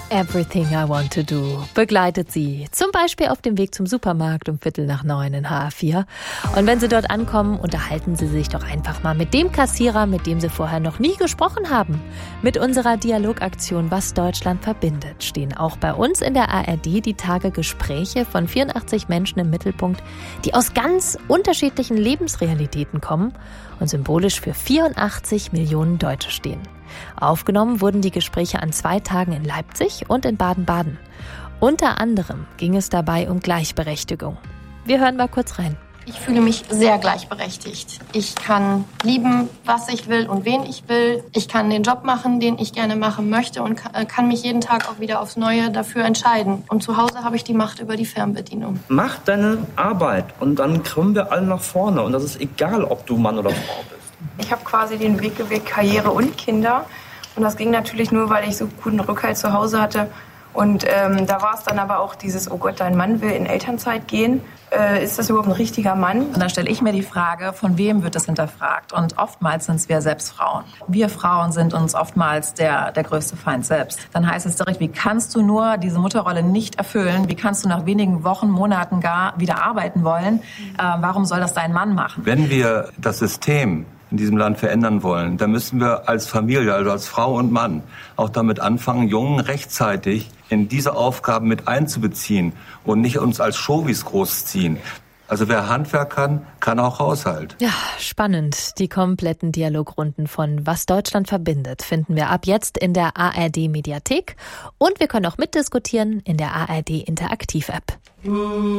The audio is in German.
Everything I Want to Do begleitet sie, zum Beispiel auf dem Weg zum Supermarkt um 8:45 in HR4. Und wenn sie dort ankommen, unterhalten sie sich doch einfach mal mit dem Kassierer, mit dem sie vorher noch nie gesprochen haben. Mit unserer Dialogaktion Was Deutschland verbindet stehen auch bei uns in der ARD die Tage Gespräche von 84 Menschen im Mittelpunkt, die aus ganz unterschiedlichen Lebensrealitäten kommen und symbolisch für 84 Millionen Deutsche stehen. Aufgenommen wurden die Gespräche an 2 Tagen in Leipzig und in Baden-Baden. Unter anderem ging es dabei um Gleichberechtigung. Wir hören mal kurz rein. Ich fühle mich sehr gleichberechtigt. Ich kann lieben, was ich will und wen ich will. Ich kann den Job machen, den ich gerne machen möchte und kann mich jeden Tag auch wieder aufs Neue dafür entscheiden. Und zu Hause habe ich die Macht über die Fernbedienung. Mach deine Arbeit und dann kommen wir alle nach vorne. Und das ist egal, ob du Mann oder Frau bist. Ich habe quasi den Weg gewählt, Karriere und Kinder. Und das ging natürlich nur, weil ich so guten Rückhalt zu Hause hatte. Und da war es dann aber auch dieses, oh Gott, dein Mann will in Elternzeit gehen. Ist das überhaupt ein richtiger Mann? Und dann stelle ich mir die Frage, von wem wird das hinterfragt? Und oftmals sind es wir selbst Frauen. Wir Frauen sind uns oftmals der größte Feind selbst. Dann heißt es direkt, wie kannst du nur diese Mutterrolle nicht erfüllen? Wie kannst du nach wenigen Wochen, Monaten gar wieder arbeiten wollen? Warum soll das dein Mann machen? Wenn wir das System in diesem Land verändern wollen, dann müssen wir als Familie, also als Frau und Mann, auch damit anfangen, Jungen rechtzeitig in diese Aufgaben mit einzubeziehen und nicht uns als Chauvis großziehen. Also wer Handwerk kann, kann auch Haushalt. Ja, spannend. Die kompletten Dialogrunden von Was Deutschland verbindet finden wir ab jetzt in der ARD Mediathek. Und wir können auch mitdiskutieren in der ARD Interaktiv-App.